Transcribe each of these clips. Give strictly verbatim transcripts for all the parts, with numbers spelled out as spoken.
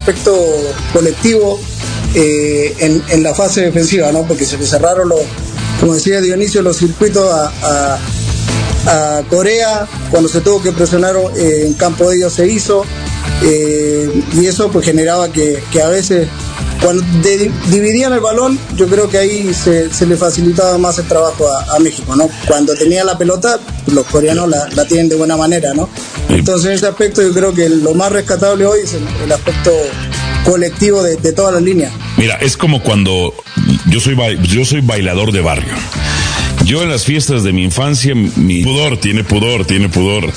aspecto colectivo eh, en, en la fase defensiva, ¿no? Porque se le cerraron los, como decía Dionisio, los circuitos a, a, a Corea. Cuando se tuvo que presionar eh, en campo de ellos se hizo, eh, y eso pues generaba que, que a veces cuando de, dividían el balón, yo creo que ahí se, se le facilitaba más el trabajo a, a México, ¿no? Cuando tenía la pelota, los coreanos la, la tienen de buena manera, ¿no? Entonces en ese aspecto yo creo que lo más rescatable hoy es el, el aspecto colectivo de, de todas las líneas. Mira, es como cuando yo soy yo soy bailador de barrio. Yo en las fiestas de mi infancia, mi pudor, tiene pudor, tiene pudor.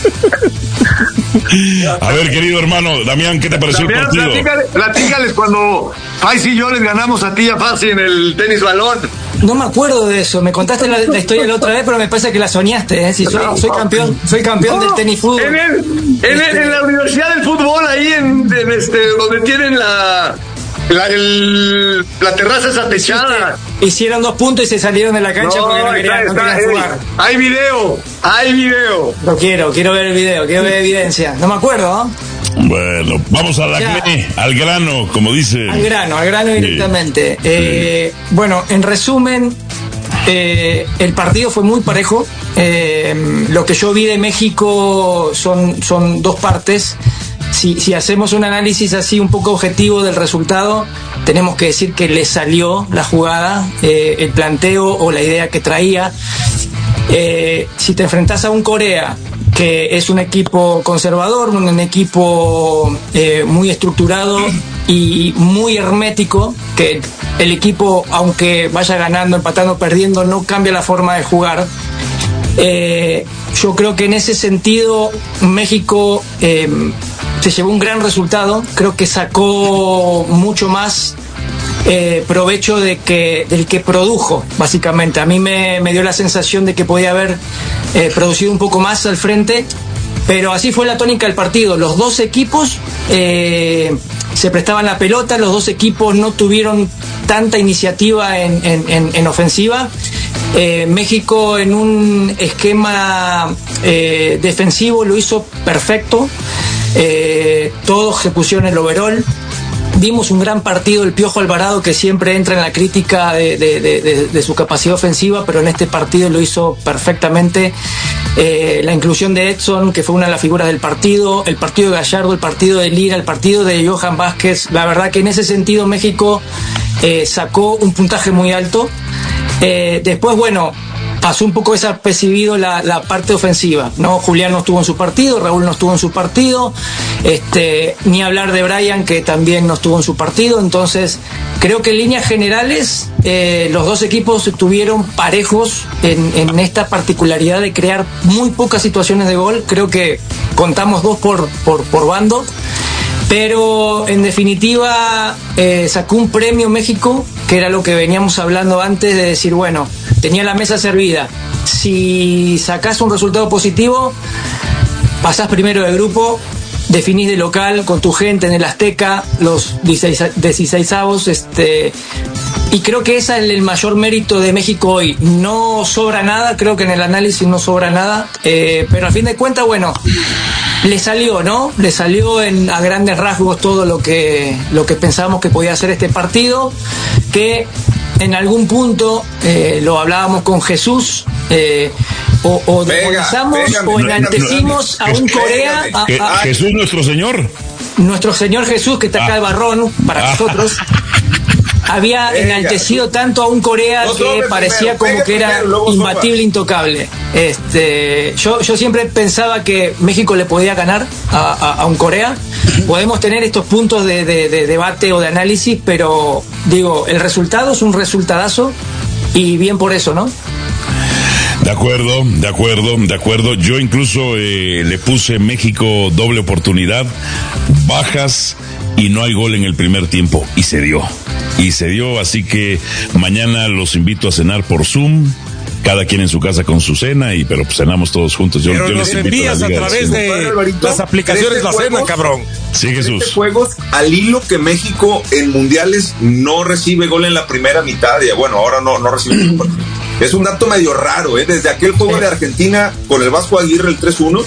A ver, querido hermano, Damián, ¿qué te pareció Damián, el partido? Platícales, platícales cuando Faisy y yo les ganamos a ti y a Faisy en el tenis balón. No me acuerdo de eso, me contaste la, la historia la otra vez, pero me parece que la soñaste, ¿eh? Si soy, soy campeón, soy campeón no, del tenis fútbol. En, el, en, este... el, en la Universidad del Fútbol, ahí en, en este, donde tienen la... La, el, la terraza esa techada. Hicieron dos puntos y se salieron de la cancha no, porque no querían, está, no querían está, jugar. Hay video, hay video. Lo quiero, quiero ver el video, quiero ver evidencia. No me acuerdo, ¿no? Bueno, vamos a la cle, al grano, como dice. Al grano, al grano directamente. Sí. Eh, sí. Bueno, en resumen, eh, el partido fue muy parejo. Eh, lo que yo vi de México son, son dos partes. Si, si hacemos un análisis así un poco objetivo del resultado, tenemos que decir que le salió la jugada, eh, el planteo o la idea que traía. Eh, si te enfrentas a un Corea, que es un equipo conservador, un equipo eh, muy estructurado y muy hermético, que el equipo, aunque vaya ganando, empatando, perdiendo, no cambia la forma de jugar. Eh, yo creo que en ese sentido México eh, se llevó un gran resultado. Creo que sacó mucho más eh, provecho de que, del que produjo, básicamente. A mí me, me dio la sensación de que podía haber eh, producido un poco más al frente, pero así fue la tónica del partido. Los dos equipos eh, se prestaban la pelota, los dos equipos no tuvieron tanta iniciativa en, en, en, en ofensiva. Eh, México en un esquema eh, defensivo lo hizo perfecto, eh, todo se pusieron el overall. Vimos un gran partido del Piojo Alvarado, que siempre entra en la crítica de, de, de, de, de su capacidad ofensiva, pero en este partido lo hizo perfectamente. Eh, la inclusión de Edson, que fue una de las figuras del partido, el partido de Gallardo, el partido de Lira, el partido de Johan Vázquez. La verdad que en ese sentido México eh, sacó un puntaje muy alto. Eh, después, bueno, pasó un poco desapercibido la, la parte ofensiva, ¿no? Julián no estuvo en su partido, Raúl no estuvo en su partido, este, ni hablar de Brian, que también no estuvo en su partido. Entonces, creo que en líneas generales eh, los dos equipos estuvieron parejos en, en esta particularidad de crear muy pocas situaciones de gol. Creo que contamos dos por, por, por bando. Pero en definitiva eh, sacó un premio México, que era lo que veníamos hablando antes, de decir, bueno, tenía la mesa servida. Si sacás un resultado positivo, pasás primero de grupo, definís de local con tu gente en el Azteca, los dieciseisavos, este, y creo que ese es el mayor mérito de México hoy. No sobra nada, creo que en el análisis no sobra nada, eh, pero a fin de cuentas, bueno, le salió, ¿no? Le salió en, a grandes rasgos todo lo que, lo que pensábamos que podía hacer este partido, que en algún punto eh, lo hablábamos con Jesús, eh, o, o demonizamos o enaltecimos a un Corea. A, a, a, ¿Jesús nuestro Señor? Nuestro Señor Jesús, que está acá de barrón para nosotros. Había venga, enaltecido tanto a un Corea que primero, parecía como que era primero, imbatible, intocable. Este, yo, yo siempre pensaba que México le podía ganar a, a, a un Corea. Podemos tener estos puntos de, de, de debate o de análisis, pero digo, el resultado es un resultadazo y bien por eso, ¿no? De acuerdo, de acuerdo, de acuerdo. Yo incluso eh, le puse México doble oportunidad, bajas y no hay gol en el primer tiempo, y se dio. Y se dio, así que mañana los invito a cenar por Zoom, cada quien en su casa con su cena, y pero pues cenamos todos juntos. Yo, pero yo nos les envías a, a través de, de las aplicaciones la cena, cabrón. Sí, Jesús. Juegos al hilo que México en mundiales no recibe gol en la primera mitad, y bueno, ahora no, no recibe. Es un dato medio raro, ¿eh? Desde aquel juego de Argentina con el Vasco Aguirre, el tres uno,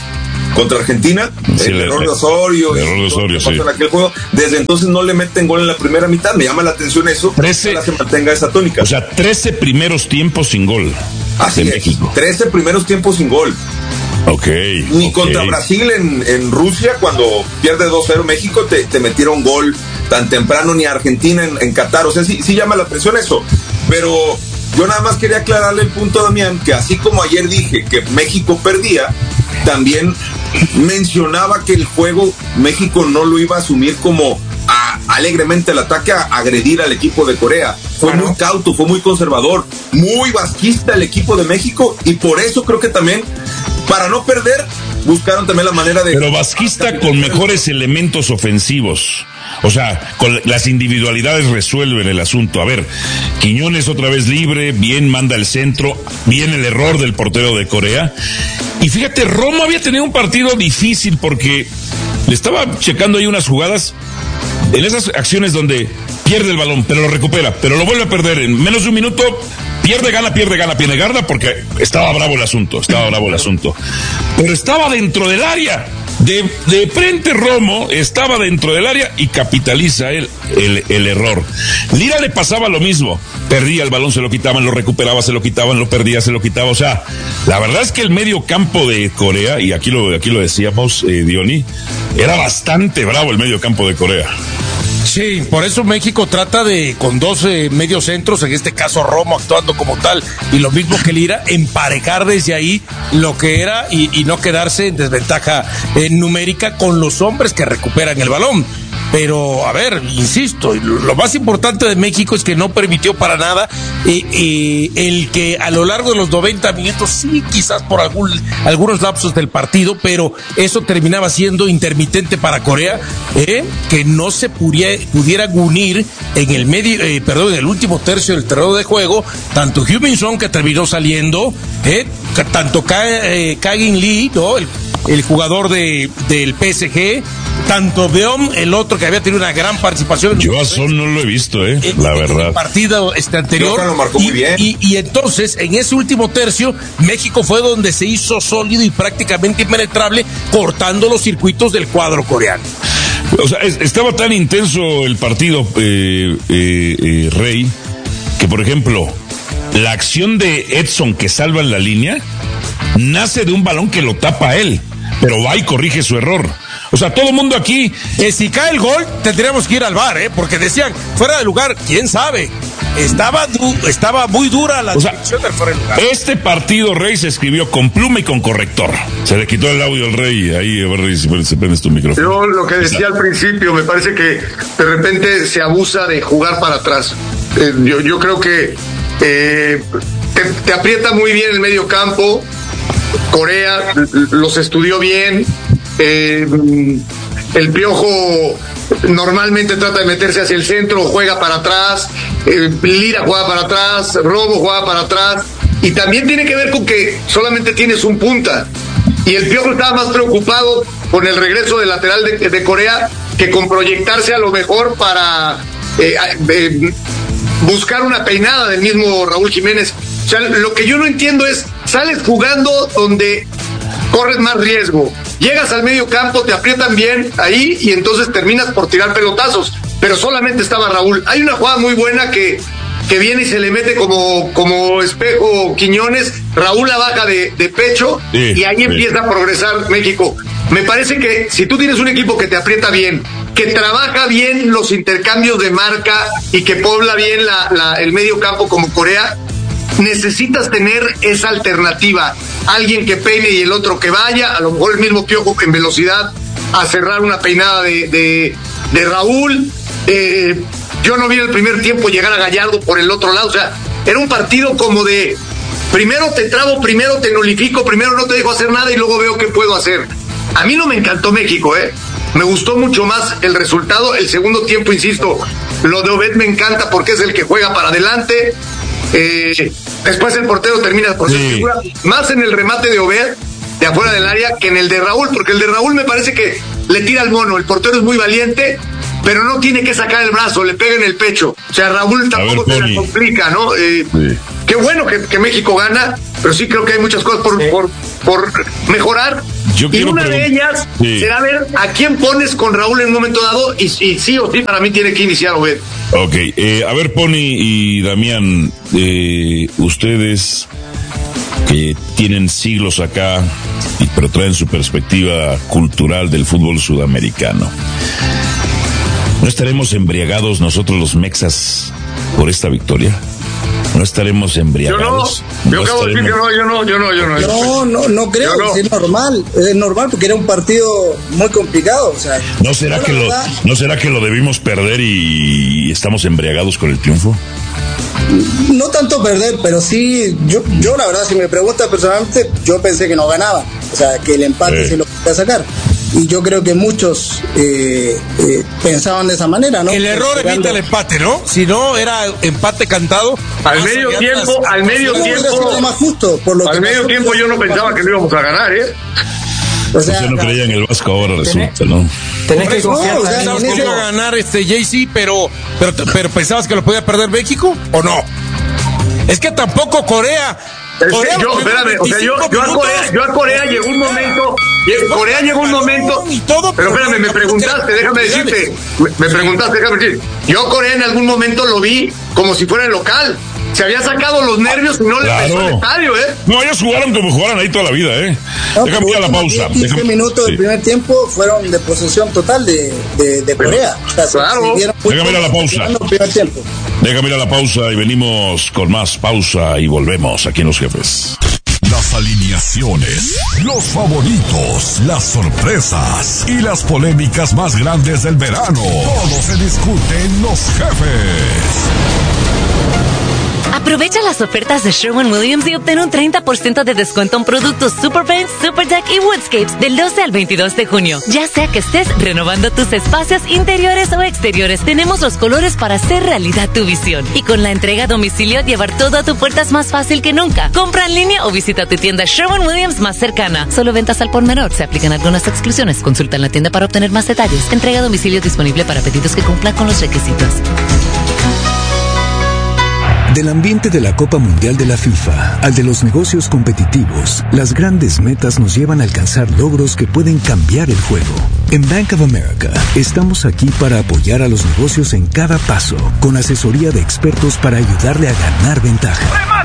contra Argentina, sí, el, el error de Osorio, el error de Osorio, sí. En aquel juego, desde entonces no le meten gol en la primera mitad, me llama la atención eso, trece, que se mantenga esa tónica. O sea, trece primeros tiempos sin gol. Así es, México. trece primeros tiempos sin gol. Ok. Ni okay. contra Brasil en, en Rusia, cuando pierde dos cero México, te, te metieron gol tan temprano, ni Argentina en, en Qatar. O sea, sí, sí llama la atención eso. Pero yo nada más quería aclararle el punto a Damián, que así como ayer dije que México perdía, también mencionaba que el juego México no lo iba a asumir como a, alegremente el ataque, a agredir al equipo de Corea. Fue bueno. muy cauto, fue muy conservador, muy vasquista el equipo de México, y por eso creo que también, para no perder, buscaron también la manera de... Pero vasquista con mejores elementos ofensivos. O sea, con las individualidades resuelven el asunto. A ver, Quiñones otra vez libre, bien manda el centro, bien el error del portero de Corea. Y fíjate, Romo había tenido un partido difícil porque le estaba checando ahí unas jugadas en esas acciones donde pierde el balón, pero lo recupera, pero lo vuelve a perder en menos de un minuto. Pierde, gana, pierde, gana, pierde, gana, porque estaba bravo el asunto, estaba bravo el asunto. Pero estaba dentro del área. De, de frente Romo estaba dentro del área y capitaliza el, el, el error. Lira le pasaba lo mismo. Perdía el balón, se lo quitaban, lo recuperaba, se lo quitaban, lo perdía, se lo quitaba. O sea, la verdad es que el medio campo de Corea, y aquí lo, aquí lo decíamos, eh, Diony, era bastante bravo el medio campo de Corea. Sí, por eso México trata de, con dos eh, medios centros, en este caso Romo actuando como tal, y lo mismo que Lira, emparejar desde ahí lo que era y, y no quedarse en desventaja eh, numérica con los hombres que recuperan el balón. Pero, a ver, insisto, lo más importante de México es que no permitió para nada eh, eh, el que a lo largo de los noventa minutos, sí, quizás por algún, algunos lapsos del partido, pero eso terminaba siendo intermitente para Corea, eh, que no se pudiera, pudieran unir en el medio, eh, perdón, en el último tercio del terreno de juego, tanto Heung-min Son, que terminó saliendo, eh, tanto Ka-in Lee, ¿no? el, el jugador de, del P S G, tanto Beom, el otro que había tenido una gran participación. Yo a Son no lo he visto, eh, en, la en verdad. el partido este anterior. Lo marcó y, muy bien. Y, y entonces, en ese último tercio, México fue donde se hizo sólido y prácticamente impenetrable, cortando los circuitos del cuadro coreano. O sea, es, estaba tan intenso el partido, eh, eh, eh, Rey, que por ejemplo, la acción de Edson que salva en la línea, nace de un balón que lo tapa él, pero va y corrige su error. O sea, todo el mundo aquí, que si cae el gol, tendríamos que ir al V A R, ¿eh? Porque decían, fuera de lugar, quién sabe. Estaba du estaba muy dura la dirección del fuera de lugar. Este partido, Rey, se escribió con pluma y con corrector. Se le quitó el audio al Rey, ahí, a ver, Rey, si prendes tu micrófono. Yo lo que decía al principio, me parece que de repente se abusa de jugar para atrás. Eh, yo, yo creo que eh, te, te aprieta muy bien el medio campo. Corea los estudió bien. Eh, el Piojo normalmente trata de meterse hacia el centro, juega para atrás, eh, Lira juega para atrás, Romo juega para atrás, y también tiene que ver con que solamente tienes un punta, y el Piojo estaba más preocupado con el regreso del lateral de, de Corea que con proyectarse a lo mejor para eh, eh, buscar una peinada del mismo Raúl Jiménez. O sea, lo que yo no entiendo es, sales jugando donde corres más riesgo, llegas al medio campo, te aprietan bien ahí y entonces terminas por tirar pelotazos, pero solamente estaba Raúl. Hay una jugada muy buena que, que viene y se le mete como, como espejo Quiñones, Raúl la baja de, de pecho, sí, y ahí sí. empieza a progresar México. Me parece que si tú tienes un equipo que te aprieta bien, que trabaja bien los intercambios de marca y que pobla bien la, la, el medio campo como Corea, necesitas tener esa alternativa, alguien que peine y el otro que vaya, a lo mejor el mismo Piojo en velocidad a cerrar una peinada de, de, de Raúl. Eh, yo no vi en el primer tiempo llegar a Gallardo por el otro lado, o sea, era un partido como de primero te trabo, primero te nulifico, primero no te dejo hacer nada y luego veo qué puedo hacer. A mí no me encantó México, eh me gustó mucho más el resultado. El segundo tiempo, insisto, lo de Obed me encanta porque es el que juega para adelante. Eh, después el portero termina por ser sí. figura, más en el remate de Obed de afuera del área que en el de Raúl, porque el de Raúl me parece que le tira al mono. El portero es muy valiente, pero no tiene que sacar el brazo, le pega en el pecho. O sea, Raúl tampoco ver, se la complica, ¿no? Eh, sí. Qué bueno que, que México gana, pero sí creo que hay muchas cosas por, sí. por, por mejorar. Yo y una pregun- de ellas sí. será ver a quién pones con Raúl en un momento dado y, y sí o sí para mí tiene que iniciar Obed. Ok, eh, a ver, Pony y Damián, eh, ustedes que tienen siglos acá, y, pero traen su perspectiva cultural del fútbol sudamericano. ¿No estaremos embriagados nosotros los mexas por esta victoria? ¿No estaremos Yo no, embriagados? yo ¿No acabo de decir que estaremos- no, yo no, yo no, yo no. No, no, no creo, Yo no. es normal, es normal porque era un partido muy complicado, o sea. ¿No será yo que la lo, verdad, no será que lo debimos perder y estamos embriagados con el triunfo? no tanto perder, pero sí, yo, yo la verdad, si me preguntas personalmente, yo pensé que no ganaba, o sea, que el empate Sí. se lo podía sacar. Y yo creo que muchos eh, eh, pensaban de esa manera, ¿no? El error Esperando- evita el empate, ¿no? Si no, era empate cantado. Al Más medio allá tiempo, las- al medio Hubiera tiempo, sido más justo, por lo que al medio pasó, tiempo yo no pensaba que lo íbamos a ganar, ¿eh? O sea, Usted no la- creía en el Vasco, ahora resulta, ¿no? Tenés Por que eso, confiar no, o sea, también pensabas en que ese- iba a ganar este Jay-Z, pero, pero, pero pensabas que lo podía perder México, ¿o no? Es que tampoco Corea. Es que Corea yo, los primeros espérame, o sea, yo, veinticinco yo a Corea, minutos, yo a Corea llegó un momento, lle- Corea llegó un momento, y todo, pero espérame, me tampoco preguntaste, era déjame decirte, me, me preguntaste, déjame decir, yo a Corea en algún momento lo vi como si fuera el local, se había sacado los nervios y no le Claro. pesó el estadio, ¿eh? No, ellos jugaron como jugaron ahí toda la vida, ¿eh? no, Déjame ir a la los pausa. últimos diez, quince Déjame, minutos sí. del primer tiempo fueron de posesión total de, de, de Corea. O sea, se- Claro. se vieron muy Déjame ir a la pocos pausa. en el primer tiempo. Déjame ir a la pausa y venimos con más pausa y volvemos aquí en Los Jefes. Las alineaciones, los favoritos, las sorpresas y las polémicas más grandes del verano. Todo se discute en Los Jefes. Aprovecha las ofertas de Sherwin-Williams y obtén un treinta por ciento de descuento en productos Super Paint, Super Deck y Woodscapes del doce al veintidós de junio. Ya sea que estés renovando tus espacios interiores o exteriores, tenemos los colores para hacer realidad tu visión. Y con la entrega a domicilio, llevar todo a tu puerta es más fácil que nunca. Compra en línea o visita tu tienda Sherwin-Williams más cercana. Solo ventas al por menor. Se aplican algunas exclusiones. Consulta en la tienda para obtener más detalles. Entrega a domicilio disponible para pedidos que cumplan con los requisitos. Del ambiente de la Copa Mundial de la FIFA al de los negocios competitivos, las grandes metas nos llevan a alcanzar logros que pueden cambiar el juego. En Bank of America estamos aquí para apoyar a los negocios en cada paso, con asesoría de expertos para ayudarle a ganar ventaja.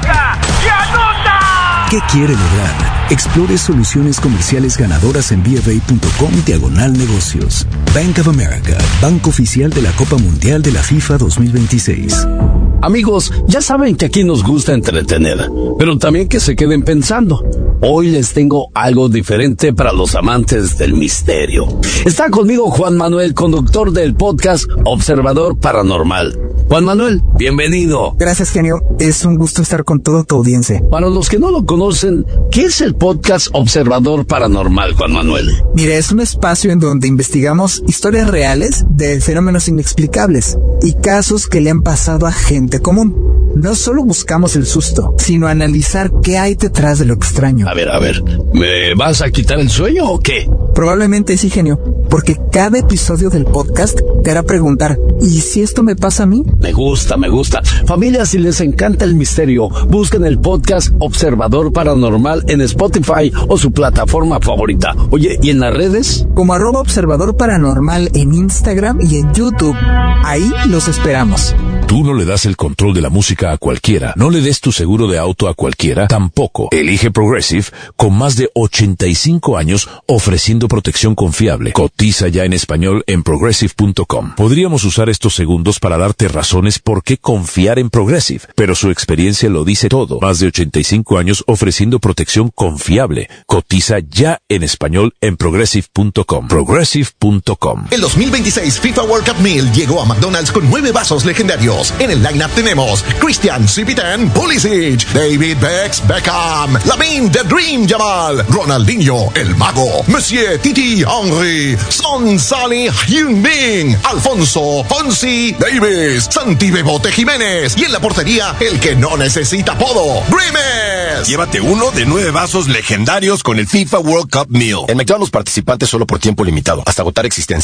¿Qué quiere lograr? Explore soluciones comerciales ganadoras en bfa.com diagonal negocios. Bank of America, banco oficial de la Copa Mundial de la FIFA dos mil veintiséis. Amigos, ya saben que aquí nos gusta entretener, pero también que se queden pensando. Hoy les tengo algo diferente para los amantes del misterio. Está conmigo Juan Manuel, conductor del podcast Observador Paranormal. Juan Manuel, bienvenido. Gracias, genio. Es un gusto estar con toda tu audiencia. Para los que no lo conocen, ¿qué es el podcast Observador Paranormal, Juan Manuel? Mire, es un espacio en donde investigamos historias reales de fenómenos inexplicables y casos que le han pasado a gente común. No solo buscamos el susto, sino analizar qué hay detrás de lo extraño. A ver, a ver, ¿me vas a quitar el sueño o qué? Probablemente sí, genio, porque cada episodio del podcast te hará preguntar, ¿y si esto me pasa a mí? Me gusta, me gusta. Familia, si les encanta el misterio, busquen el podcast Observador Paranormal en Spotify o su plataforma favorita. Oye, ¿y en las redes? Como arroba Observador Paranormal en Instagram y en YouTube. Ahí los esperamos. Tú no le das el control de la música a cualquiera. No le des tu seguro de auto a cualquiera. Tampoco. Elige Progressive con más de ochenta y cinco años ofreciendo protección confiable. Cotiza ya en español en progressive punto com. Podríamos usar estos segundos para darte razones por qué confiar en Progressive, pero su experiencia lo dice todo. Más de ochenta y cinco años ofreciendo protección confiable. Cotiza ya en español en progressive punto com. progressive punto com. El dos mil veintiséis FIFA World Cup Meal llegó a McDonald's con nueve vasos legendarios. En el lineup tenemos Christian Cipitan Pulisic, David Bex Beckham, Lamine The Dream Jamal, Ronaldinho El Mago, Monsieur Titi Henry, Son Salih Heung-min, Alfonso Fonsi Davis, Santi Bebote Jiménez y en la portería el que no necesita apodo, Grimes. Llévate uno de nueve vasos legendarios con el FIFA World Cup Meal. En McDonald's participantes solo por tiempo limitado, hasta agotar existencias.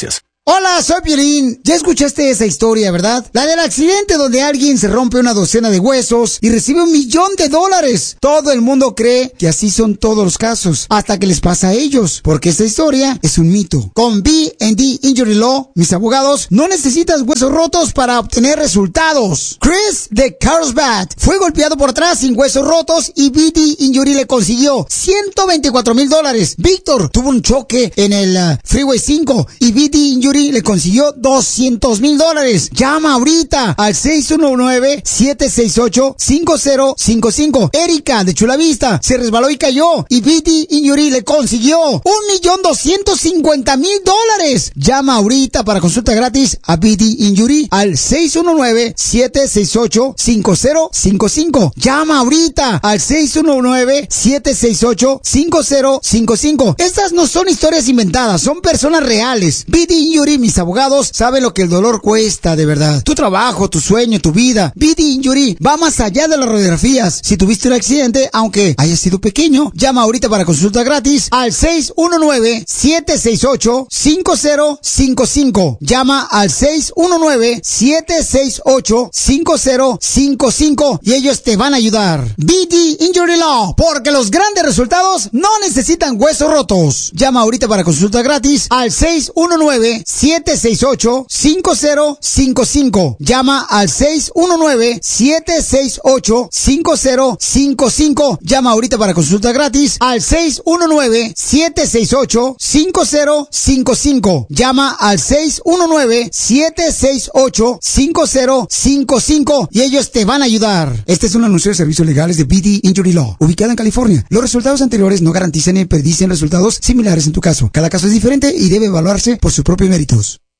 Hola, soy Piolín. Ya escuchaste esa historia, ¿verdad? La del accidente donde alguien se rompe una docena de huesos y recibe un millón de dólares. Todo el mundo cree que así son todos los casos, hasta que les pasa a ellos, porque esta historia es un mito. Con B and D Injury Law, mis abogados, no necesitas huesos rotos para obtener resultados. Chris de Carlsbad fue golpeado por atrás sin huesos rotos y B D Injury le consiguió ciento veinticuatro mil dólares. Víctor tuvo un choque en el uh, Freeway cinco y B D Injury le consiguió doscientos mil dólares. Llama ahorita al seis uno nueve, siete seis ocho, cinco cero cinco cinco. Erika de Chula Vista se resbaló y cayó y B D Injury le consiguió un millón doscientos cincuenta mil dólares. Llama ahorita para consulta gratis a B D Injury al seis uno nueve, siete seis ocho, cinco cero cinco cinco. Llama ahorita al seis uno nueve, siete seis ocho, cinco cero cinco cinco. Estas no son historias inventadas, son personas reales. B D Injury, mis abogados, saben lo que el dolor cuesta de verdad. Tu trabajo, tu sueño, tu vida. B D Injury va más allá de las radiografías. Si tuviste un accidente, aunque haya sido pequeño, llama ahorita para consulta gratis al seis uno nueve, siete seis ocho, cinco cero cinco cinco. Llama al seis uno nueve, siete seis ocho, cinco cero cinco cinco y ellos te van a ayudar. B D Injury Law, porque los grandes resultados no necesitan huesos rotos. Llama ahorita para consulta gratis al seis uno nueve, siete seis ocho, cinco cero cinco cinco. Llama al seis uno nueve, siete seis ocho, cinco cero cinco cinco. Llama ahorita para consulta gratis al seis uno nueve, siete seis ocho, cinco cero cinco cinco. Llama al seis uno nueve, siete seis ocho, cinco cero cinco cinco y ellos te van a ayudar. Este es un anuncio de servicios legales de B D Injury Law, ubicado en California. Los resultados anteriores no garantizan ni predicen resultados similares en tu caso. Cada caso es diferente y debe evaluarse por su propio méritos.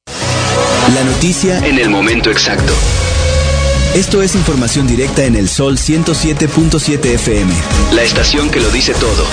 La noticia en el momento exacto. Esto es información directa en el Sol ciento siete punto siete F M, la estación que lo dice todo.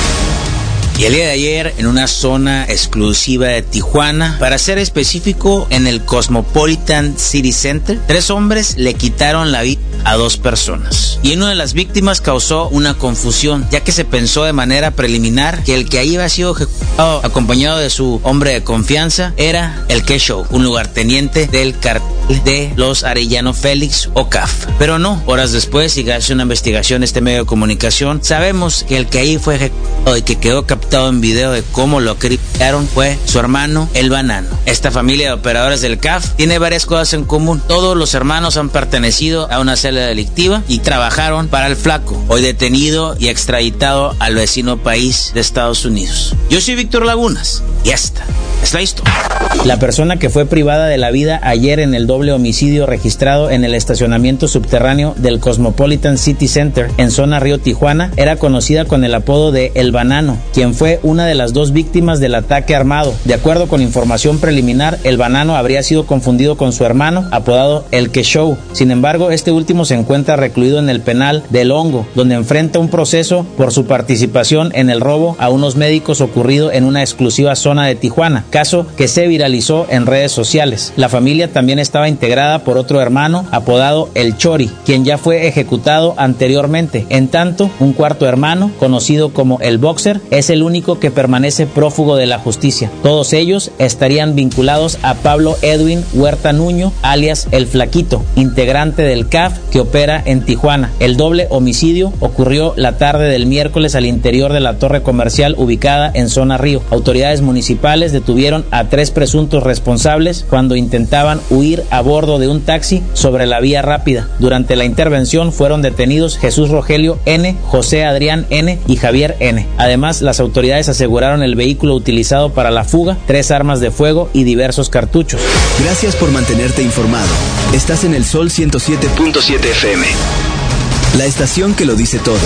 Y el día de ayer, en una zona exclusiva de Tijuana, para ser específico, en el Cosmopolitan City Center, tres hombres le quitaron la vida a dos personas. Y una de las víctimas causó una confusión, ya que se pensó de manera preliminar que el que ahí había sido ejecutado acompañado de su hombre de confianza era el K-Show, un lugarteniente del cartel de los Arellano Félix o C A F. Pero no, horas después, y gracias a una investigación de este medio de comunicación, sabemos que el que ahí fue ejecutado y que quedó captado en video de cómo lo criaron fue su hermano, el Banano. Esta familia de operadores del C A F tiene varias cosas en común. Todos los hermanos han pertenecido a una celda delictiva y trabajaron para el Flaco, hoy detenido y extraditado al vecino país de Estados Unidos. Yo soy Víctor Lagunas y esta es la historia. La persona que fue privada de la vida ayer en el doble homicidio registrado en el estacionamiento subterráneo del Cosmopolitan City Center en zona Río Tijuana era conocida con el apodo de El Banano, quien fue una de las dos víctimas del ataque armado. De acuerdo con información preliminar, El Banano habría sido confundido con su hermano, apodado El K-Show. Sin embargo, este último se encuentra recluido en el penal del Hongo, donde enfrenta un proceso por su participación en el robo a unos médicos ocurrido en una exclusiva zona de Tijuana, caso que se viralizó en redes sociales. La familia también estaba integrada por otro hermano, apodado El Chori, quien ya fue ejecutado anteriormente. En tanto, un cuarto hermano, conocido como El Boxer, es el único que permanece prófugo de la justicia. Todos ellos estarían vinculados a Pablo Edwin Huerta Nuño, alias El Flaquito, integrante del C A F que opera en Tijuana. El doble homicidio ocurrió la tarde del miércoles al interior de la torre comercial ubicada en zona Río. Autoridades municipales detuvieron a tres presuntos responsables cuando intentaban huir a bordo de un taxi sobre la vía rápida. Durante la intervención fueron detenidos Jesús Rogelio N., José Adrián N. y Javier N. Además, las autoridades aseguraron el vehículo utilizado para la fuga, tres armas de fuego y diversos cartuchos. Gracias por mantenerte informado. Estás en el Sol ciento siete punto siete F M, la estación que lo dice todo.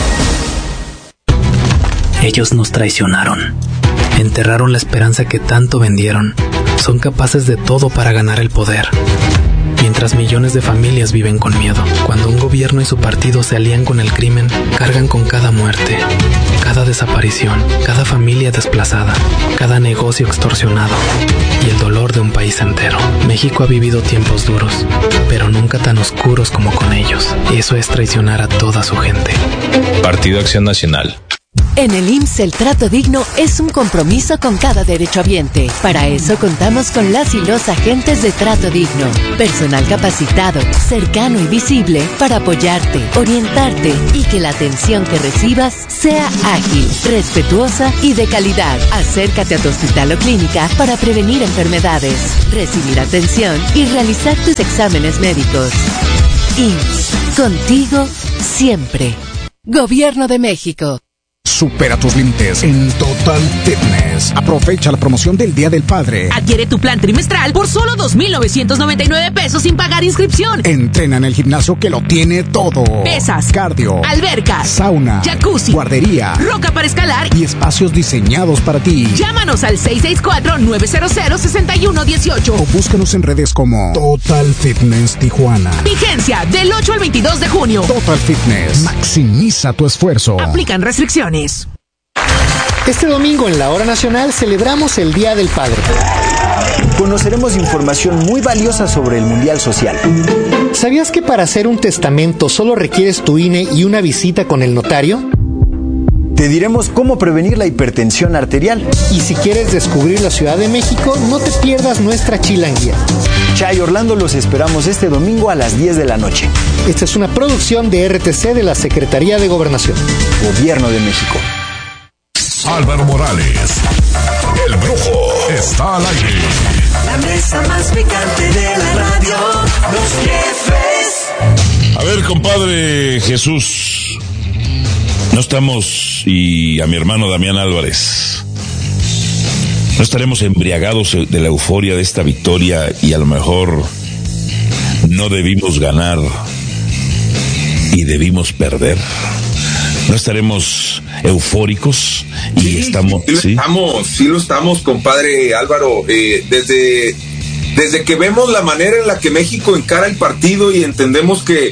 Ellos nos traicionaron. Enterraron la esperanza que tanto vendieron. Son capaces de todo para ganar el poder. Mientras millones de familias viven con miedo. Cuando un gobierno y su partido se alían con el crimen, cargan con cada muerte, cada desaparición, cada familia desplazada, cada negocio extorsionado y el dolor de un país entero. México ha vivido tiempos duros, pero nunca tan oscuros como con ellos. Y eso es traicionar a toda su gente. Partido Acción Nacional. En el I M S S el trato digno es un compromiso con cada derechohabiente. Para eso contamos con las y los agentes de trato digno. Personal capacitado, cercano y visible para apoyarte, orientarte y que la atención que recibas sea ágil, respetuosa y de calidad. Acércate a tu hospital o clínica para prevenir enfermedades, recibir atención y realizar tus exámenes médicos. I M S S, contigo siempre. Gobierno de México. Supera tus límites en Total Fitness. Aprovecha la promoción del Día del Padre. Adquiere tu plan trimestral por solo dos mil novecientos noventa y nueve pesos sin pagar inscripción. Entrena en el gimnasio que lo tiene todo. Pesas, cardio, alberca, sauna, jacuzzi, guardería, roca para escalar y espacios diseñados para ti. Llámanos al seis seis cuatro, nueve cero cero, seis uno uno ocho o búscanos en redes como Total Fitness Tijuana. Vigencia del ocho al veintidós de junio. Total Fitness. Maximiza tu esfuerzo. Aplican restricciones. Este domingo en la Hora Nacional celebramos el Día del Padre. Conoceremos información muy valiosa sobre el Mundial Social. ¿Sabías que para hacer un testamento solo requieres tu I N E y una visita con el notario? Te diremos cómo prevenir la hipertensión arterial. Y si quieres descubrir la Ciudad de México, no te pierdas nuestra chilanguía. Chay Orlando, los esperamos este domingo a las diez de la noche. Esta es una producción de R T C de la Secretaría de Gobernación. Gobierno de México. Álvaro Morales, el Brujo, está al aire. La mesa más picante de la radio, los jefes. A ver, compadre Jesús, no estamos, y a mi hermano Damián Álvarez, no estaremos embriagados de la euforia de esta victoria y a lo mejor no debimos ganar y debimos perder. No estaremos eufóricos y sí, estamos, sí, lo ¿sí? estamos, sí lo estamos, compadre Álvaro. Eh, desde, desde que vemos la manera en la que México encara el partido y entendemos que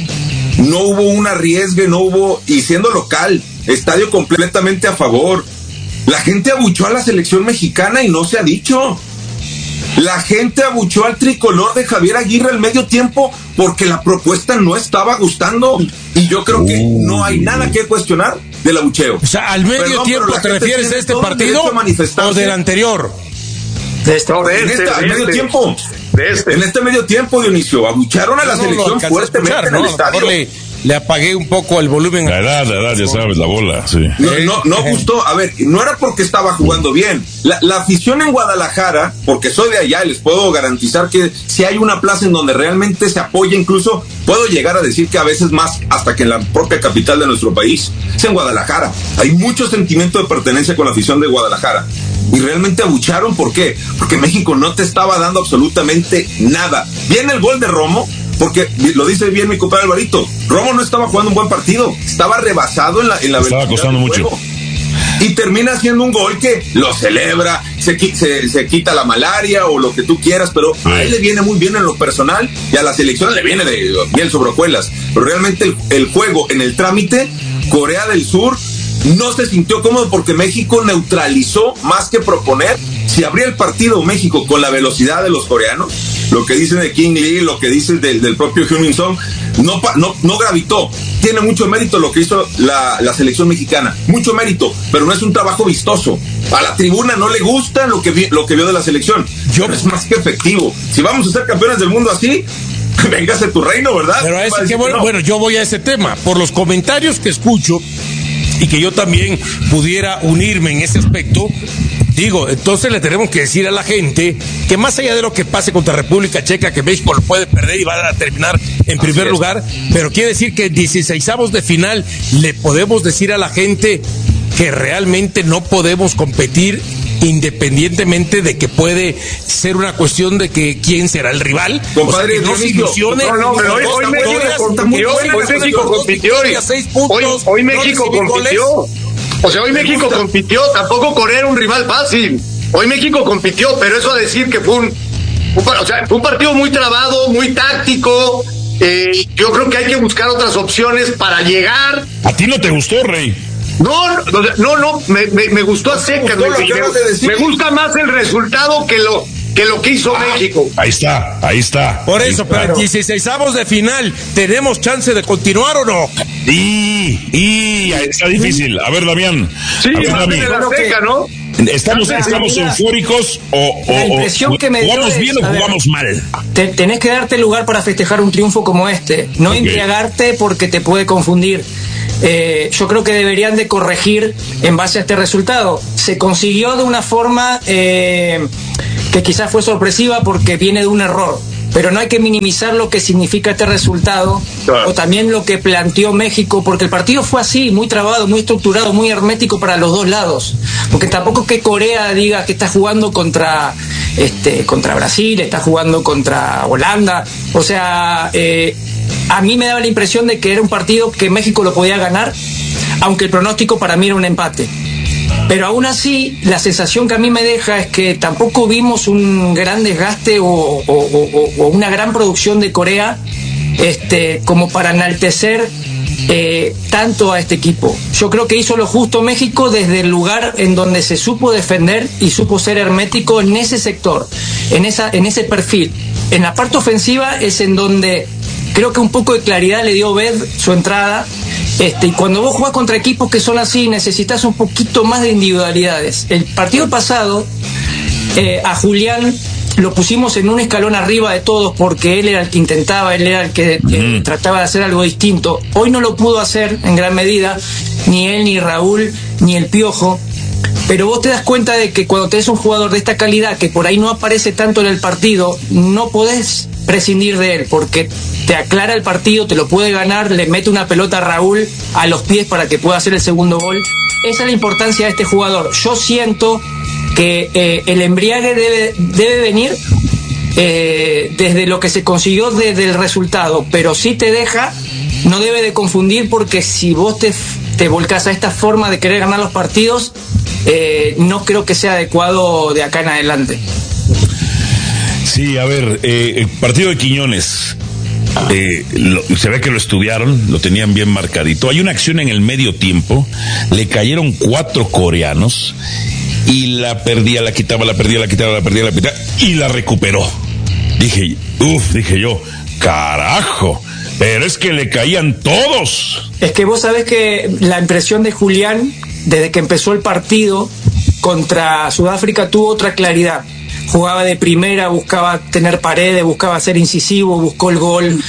no hubo un arriesgue, no hubo, y siendo local, estadio completamente a favor. La gente abuchó a la selección mexicana y no se ha dicho. La gente abuchó al tricolor de Javier Aguirre al medio tiempo porque la propuesta no estaba gustando. Y yo creo que no hay nada que cuestionar del abucheo. O sea, al medio Perdón, tiempo te refieres de este partido o del anterior. De este, no, de en este, esta, de medio este, tiempo. De este. En este medio tiempo, Dionisio, abucharon a la no, selección no fuertemente escuchar, en el no, estadio. Le, le apagué un poco el volumen. La edad, la edad, ya sabes, la bola, sí. No, no, no gustó, a ver, no era porque estaba jugando bien. La, la afición en Guadalajara, porque soy de allá y les puedo garantizar que si hay una plaza en donde realmente se apoya, incluso puedo llegar a decir que a veces más hasta que en la propia capital de nuestro país, es en Guadalajara. Hay mucho sentimiento de pertenencia con la afición de Guadalajara. Y realmente abucharon, ¿por qué? Porque México no te estaba dando absolutamente nada. Viene el gol de Romo, porque lo dice bien mi compadre Alvarito, Romo no estaba jugando un buen partido, estaba rebasado en la, en la estaba costando mucho. Y termina haciendo un gol que lo celebra, se, se, se quita la malaria o lo que tú quieras, pero sí. A él le viene muy bien en lo personal y a la selección le viene de miel sobre hojuelas. Pero realmente el, el juego en el trámite, Corea del Sur no se sintió cómodo porque México neutralizó más que proponer. Si abría el partido México con la velocidad de los coreanos, lo que dicen de King Lee, lo que dicen del, del propio Heung-min Son, no, no, no gravitó. Tiene mucho mérito lo que hizo la, la selección mexicana, mucho mérito, pero no es un trabajo vistoso. A la tribuna no le gusta lo que, vi, lo que vio de la selección. Yo, pero es más que efectivo. Si vamos a ser campeones del mundo así, véngase tu reino, ¿verdad? Pero a ese que bueno, no? bueno, yo voy a ese tema. Por los comentarios que escucho, y que yo también pudiera unirme en ese aspecto, digo, entonces le tenemos que decir a la gente que más allá de lo que pase contra República Checa, que México lo puede perder y va a terminar en Así primer es. lugar, pero quiere decir que en dieciseisavos de final le podemos decir a la gente que realmente no podemos competir, independientemente de que puede ser una cuestión de que quién será el rival. Compadre, o sea, no se ilusione. No, no, pero hoy, hoy México compitió, hoy México compitió, hoy, hoy México compitió. O sea, hoy México compitió, tampoco Corea era un rival fácil. Hoy México compitió, pero eso a decir que fue un, un, o sea, fue un partido muy trabado, muy táctico. Eh, yo creo que hay que buscar otras opciones para llegar. ¿A ti no te gustó, Rey? No, no, no, no me, me, me gustó a secas. Me, me, me gusta más el resultado que lo que lo que hizo ah, México. Ahí está, ahí está. Por eso, está. pero en dieciseisavos de final, ¿tenemos chance de continuar o no? Y, y está difícil. A ver, Damián. Sí, a ver, Damián. La seca, ¿no? ¿Estamos, estamos eufóricos o, o, la impresión o que me jugamos bien es, o jugamos ver, mal? Te, tenés que darte lugar para festejar un triunfo como este. No okay. embriagarte porque te puede confundir. Eh, yo creo que deberían de corregir en base a este resultado. Se consiguió de una forma eh, que quizás fue sorpresiva porque viene de un error. Pero no hay que minimizar lo que significa este resultado, claro. o también lo que planteó México, porque el partido fue así, muy trabado, muy estructurado, muy hermético para los dos lados. Porque tampoco es que Corea diga que está jugando contra este contra Brasil, está jugando contra Holanda. O sea, eh, a mí me daba la impresión de que era un partido que México lo podía ganar, aunque el pronóstico para mí era un empate. Pero aún así, la sensación que a mí me deja es que tampoco vimos un gran desgaste o, o, o, o una gran producción de Corea este, como para enaltecer eh, tanto a este equipo. Yo creo que hizo lo justo México desde el lugar en donde se supo defender y supo ser hermético en ese sector, en, esa, en ese perfil. En la parte ofensiva es en donde creo que un poco de claridad le dio Ved su entrada. Este, y cuando vos jugás contra equipos que son así, necesitas un poquito más de individualidades. El partido pasado, eh, a Julián lo pusimos en un escalón arriba de todos porque él era el que intentaba, él era el que eh, trataba de hacer algo distinto. Hoy no lo pudo hacer en gran medida, ni él, ni Raúl, ni el Piojo. Pero vos te das cuenta de que cuando tenés un jugador de esta calidad, que por ahí no aparece tanto en el partido, no podés prescindir de él, porque te aclara el partido, te lo puede ganar, le mete una pelota a Raúl a los pies para que pueda hacer el segundo gol. Esa es la importancia de este jugador. Yo siento que eh, el embriague debe, debe venir eh, desde lo que se consiguió desde el resultado, pero si te deja, no debe de confundir, porque si vos te, te volcás a esta forma de querer ganar los partidos, eh, no creo que sea adecuado de acá en adelante. Sí, a ver, eh, el partido de Quiñones, eh, lo, se ve que lo estudiaron, lo tenían bien marcadito. Hay una acción en el medio tiempo, le cayeron cuatro coreanos y la perdía, la quitaba, la perdía, la quitaba, la perdía, la quitaba y la recuperó. Dije, uff, dije yo, carajo, pero es que le caían todos. Es que vos sabés que la impresión de Julián, desde que empezó el partido contra Sudáfrica, tuvo otra claridad. Jugaba de primera, buscaba tener paredes, buscaba ser incisivo, buscó el gol,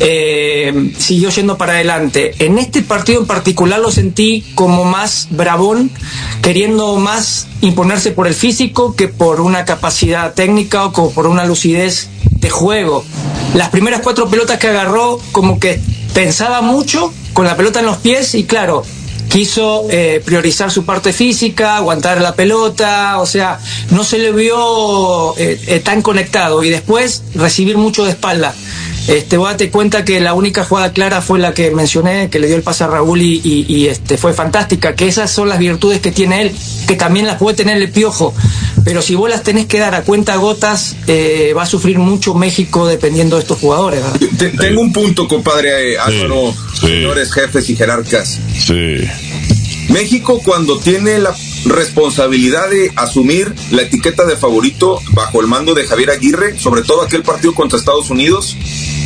eh, siguió yendo para adelante. En este partido en particular lo sentí como más bravón, queriendo más imponerse por el físico que por una capacidad técnica o como por una lucidez de juego. Las primeras cuatro pelotas que agarró, como que pensaba mucho con la pelota en los pies y claro, quiso eh, priorizar su parte física, aguantar la pelota, o sea, no se le vio eh, eh, tan conectado y después recibir mucho de espalda. Este, vos date cuenta que la única jugada clara fue la que mencioné, que le dio el pase a Raúl y, y, y este, fue fantástica, que esas son las virtudes que tiene él, que también las puede tener el Piojo, pero si vos las tenés que dar a cuenta gotas, eh, va a sufrir mucho México dependiendo de estos jugadores, ¿verdad? Tengo un punto, compadre Álvaro, sí, señores sí. jefes y jerarcas. Sí. México, cuando tiene la responsabilidad de asumir la etiqueta de favorito bajo el mando de Javier Aguirre, sobre todo aquel partido contra Estados Unidos,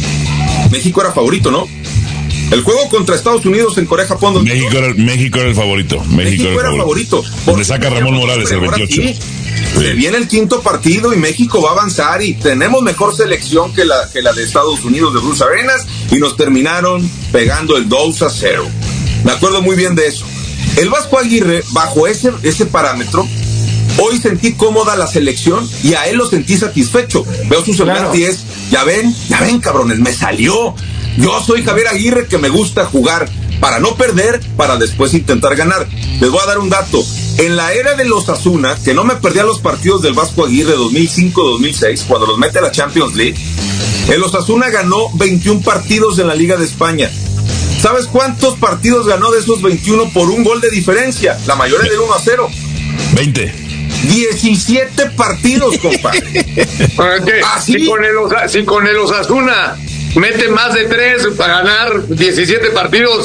México era favorito, ¿no? El juego contra Estados Unidos en Corea-Japón. México era, México era el favorito. México, México era, era el favorito. Donde saca Ramón Morales el veintiocho. Sí, sí. Se viene el quinto partido y México va a avanzar y tenemos mejor selección que la, que la de Estados Unidos de Bruce Arenas y nos terminaron pegando el dos a cero. Me acuerdo muy bien de eso. El Vasco Aguirre, bajo ese, ese parámetro, hoy sentí cómoda la selección y a él lo sentí satisfecho. Veo su semblante claro. y es, ya ven, ya ven cabrones, me salió. Yo soy Javier Aguirre, que me gusta jugar para no perder, para después intentar ganar. Les voy a dar un dato. En la era de los Osasuna, que no me perdía los partidos del Vasco Aguirre dos mil cinco dos mil seis, cuando los mete a la Champions League, el Osasuna ganó veintiún partidos en la Liga de España. ¿Sabes cuántos partidos ganó de esos veintiuno por un gol de diferencia? La mayoría del uno a cero. veinte. diecisiete partidos, compadre. ¿Así? Si con el, si con el Osasuna mete más de tres para ganar diecisiete partidos,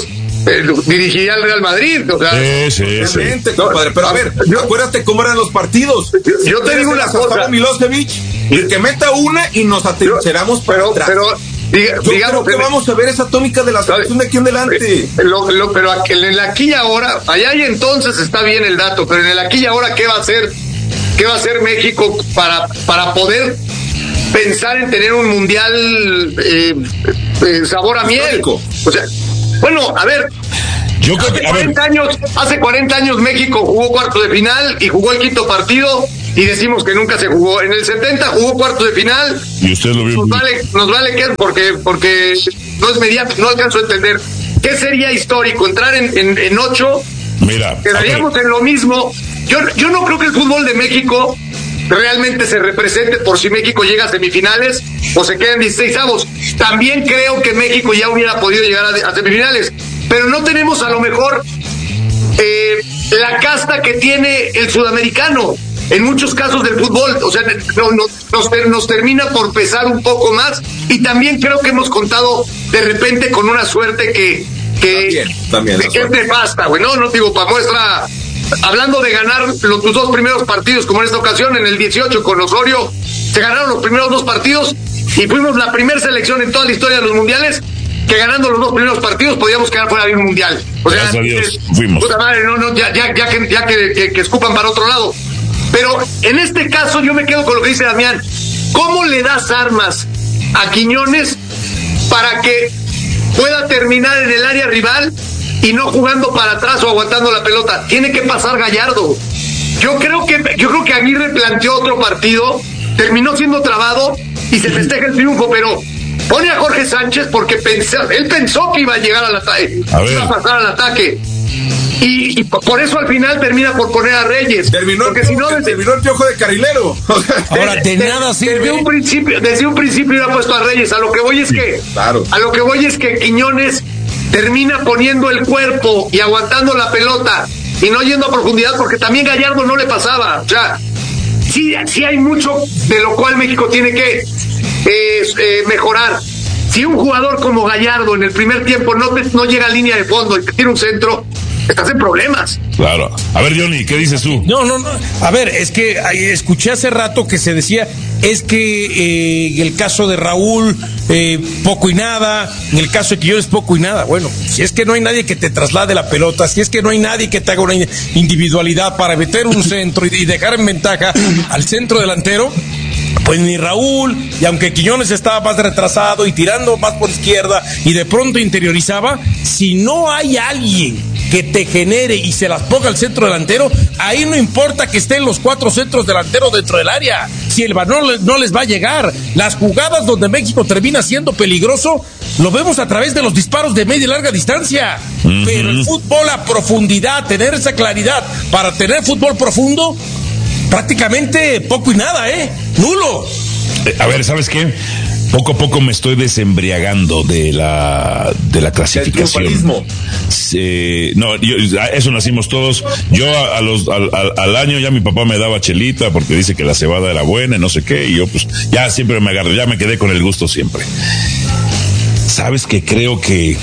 eh, dirigiría al Real Madrid. O sea, sí, sí, sí. Compadre, pero a ver, yo, acuérdate cómo eran los partidos. Yo te digo una cosa. Milosevic, el que meta una y nos atrincheramos para atrás. Pero, diga, yo digamos creo que que vamos a ver esa tónica de la selección de aquí en adelante. Lo, lo, pero aquí, en el aquí y ahora, allá y entonces está bien el dato, pero en el aquí y ahora, ¿qué va a hacer? ¿Qué va a hacer México para, para poder pensar en tener un mundial eh, eh, sabor a miel? O sea, bueno, a ver, yo creo que, hace, cuarenta años, hace cuarenta años México jugó cuarto de final y jugó el quinto partido y decimos que nunca se jugó. En el setenta jugó cuarto de final. Y usted lo vio. Nos vale, nos vale que porque, porque no es mediático, no alcanzo a entender. ¿Qué sería histórico? Entrar en, en, en ocho. Mira, quedaríamos okay. en lo mismo. Yo, yo no creo que el fútbol de México realmente se represente por si México llega a semifinales o se queda en dieciseisavos. También creo que México ya hubiera podido llegar a, a semifinales, pero no tenemos a lo mejor eh, la casta que tiene el sudamericano en muchos casos del fútbol. O sea, no, no, nos, nos termina por pesar un poco más, y también creo que hemos contado de repente con una suerte que que, también, también que es nefasta, güey. No, no digo, para muestra, hablando de ganar los, tus dos primeros partidos, como en esta ocasión, en el dieciocho con Osorio, se ganaron los primeros dos partidos y fuimos la primera selección en toda la historia de los mundiales que ganando los dos primeros partidos podíamos quedar fuera de un mundial. O sea, gracias a Dios, fuimos. Puta madre, no, no, ya, ya, ya, que, ya que, que, que escupan para otro lado. Pero en este caso yo me quedo con lo que dice Damián. ¿Cómo le das armas a Quiñones para que pueda terminar en el área rival y no jugando para atrás o aguantando la pelota? Tiene que pasar Gallardo. Yo creo que yo creo que Aguirre planteó otro partido, terminó siendo trabado y se festeja el triunfo, pero pone a Jorge Sánchez porque pensó, él pensó que iba a llegar al ataque, iba a pasar al ataque. Y, y por eso al final termina por poner a Reyes. Terminó, porque el, si no, desde, terminó el piojo de carrilero. Ahora, de, de nada sirve. Desde un principio, desde un principio hubiera puesto a Reyes. A lo que voy es que, claro. a lo que voy es que Quiñones termina poniendo el cuerpo y aguantando la pelota y no yendo a profundidad, porque también Gallardo no le pasaba. O sea, sí, sí hay mucho de lo cual México tiene que eh, eh, mejorar. Si un jugador como Gallardo en el primer tiempo no, te, no llega a línea de fondo y te tira un centro, estás en problemas. Claro. A ver, Johnny, ¿qué dices tú? No, no, no. A ver, es que escuché hace rato que se decía, es que eh, en el caso de Raúl, eh, poco y nada, en el caso de Quiñones, poco y nada. Bueno, si es que no hay nadie que te traslade la pelota, si es que no hay nadie que te haga una individualidad para meter un centro y, y dejar en ventaja al centro delantero, pues ni Raúl, y aunque Quiñones estaba más retrasado y tirando más por izquierda y de pronto interiorizaba, si no hay alguien que te genere y se las ponga al centro delantero, ahí no importa que estén los cuatro centros delanteros dentro del área, si el balón no les va a llegar. Las jugadas donde México termina siendo peligroso, lo vemos a través de los disparos de media y larga distancia. Uh-huh. Pero el fútbol a profundidad, tener esa claridad para tener fútbol profundo, prácticamente poco y nada, ¿eh? Nulo. Eh, a ver, ¿sabes qué? Poco a poco me estoy desembriagando de la de la clasificación. Eh, no, yo, eso nacimos todos. Yo a, a los al, al, al año ya mi papá me daba chelita porque dice que la cebada era buena y no sé qué, y yo pues ya siempre me agarré, ya me quedé con el gusto siempre. ¿Sabes qué? Creo que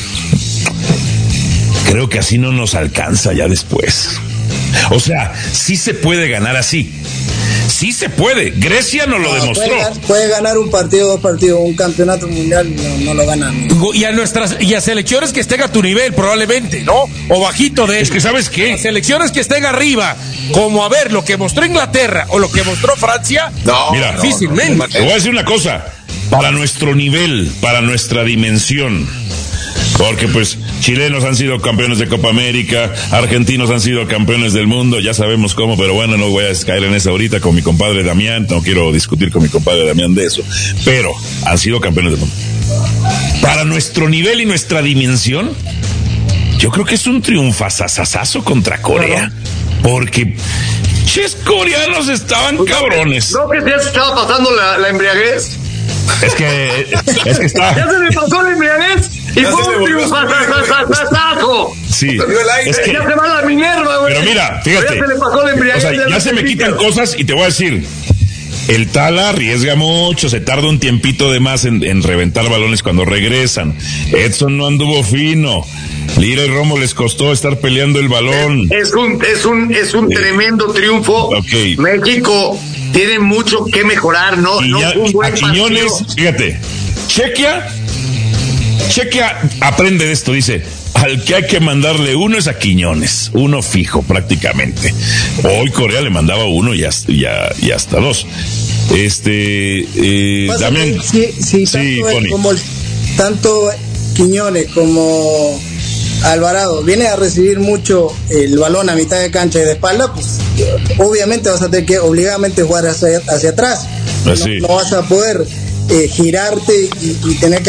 creo que así no nos alcanza ya después. O sea, sí se puede ganar así. Sí se puede. Grecia nos lo no, demostró. Puede, puede ganar un partido, dos partidos, un campeonato mundial, no, no lo ganan. Y a nuestras y a selecciones que estén a tu nivel, probablemente, ¿no? O bajito de. Es que ¿sabes qué? A selecciones que estén arriba, como a ver lo que mostró Inglaterra o lo que mostró Francia. No, mira, difícilmente. No, no, te voy a decir una cosa. Para nuestro nivel, para nuestra dimensión. Porque pues chilenos han sido campeones de Copa América, argentinos han sido campeones del mundo, ya sabemos cómo, pero bueno, no voy a caer en esa ahorita con mi compadre Damián, no quiero discutir con mi compadre Damián de eso, pero han sido campeones del mundo. Para nuestro nivel y nuestra dimensión, yo creo que es un triunfazazazazo contra Corea, porque ches coreanos estaban pues cabrones. ¿No que ya se estaba pasando la, la embriaguez? Es que, es que está. Ya se me pasó la embriaguez y ya fue un triunfazazazazo. Sí. Es que ya se va la Minerva, güey. Pero mira, fíjate. Ya se le pasó la embriaguez. O sea, ya, ya se me quitan cosas y te voy a decir. El Tala arriesga mucho, se tarda un tiempito de más en, en reventar balones cuando regresan. Edson no anduvo fino. Lira y Romo les costó estar peleando el balón. Es un, es un, es un Sí. tremendo triunfo. Ok. México tiene mucho que mejorar, ¿no? Y no ya, fue un buen a Quiñones, partido. fíjate, Chequia, Chequia aprende de esto, dice, al que hay que mandarle uno es a Quiñones, uno fijo prácticamente. Hoy Corea le mandaba uno y hasta, ya, y hasta dos. Este, eh, Pasa Damián, que si, si sí, tanto, Connie. como el- tanto Quiñones como Alvarado viene a recibir mucho el balón a mitad de cancha y de espalda, pues obviamente vas a tener que obligadamente jugar hacia, hacia atrás. Así. No, no vas a poder eh, girarte y, y tener que